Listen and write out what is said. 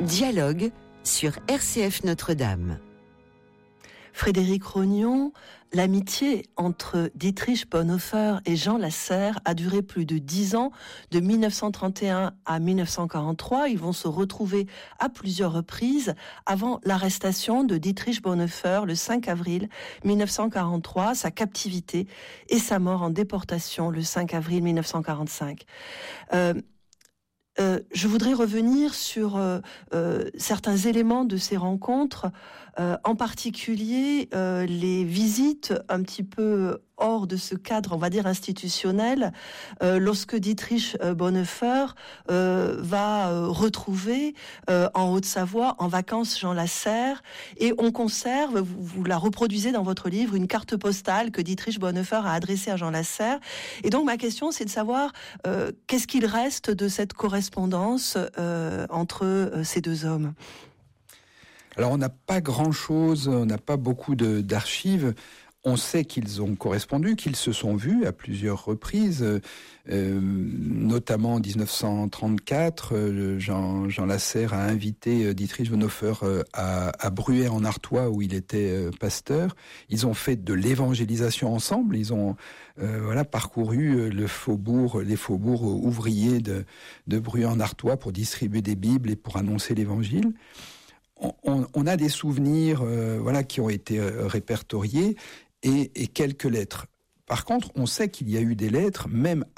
Dialogue sur RCF Notre-Dame. Frédéric Rognon, l'amitié entre Dietrich Bonhoeffer et Jean Lasserre a duré plus de 10 ans, de 1931 à 1943. Ils vont se retrouver à plusieurs reprises avant l'arrestation de Dietrich Bonhoeffer le 5 avril 1943, sa captivité et sa mort en déportation le 5 avril 1945. Je voudrais revenir sur certains éléments de ces rencontres, en particulier les visites un petit peu hors de ce cadre, on va dire, institutionnel, lorsque Dietrich Bonhoeffer va retrouver en Haute-Savoie, en vacances, Jean Lasserre, et on conserve, vous la reproduisez dans votre livre, une carte postale que Dietrich Bonhoeffer a adressée à Jean Lasserre. Et donc ma question, c'est de savoir qu'est-ce qu'il reste de cette correspondance entre ces deux hommes. Alors on n'a pas grand-chose, on n'a pas beaucoup d'archives. On sait qu'ils ont correspondu, qu'ils se sont vus à plusieurs reprises, notamment en 1934. Jean Lasserre a invité Dietrich Bonhoeffer à Bruay en Artois, où il était pasteur. Ils ont fait de l'évangélisation ensemble. Ils ont parcouru les faubourgs ouvriers de Bruay en Artois pour distribuer des Bibles et pour annoncer l'Évangile. On a des souvenirs qui ont été répertoriés et quelques lettres. Par contre, on sait qu'il y a eu des lettres, même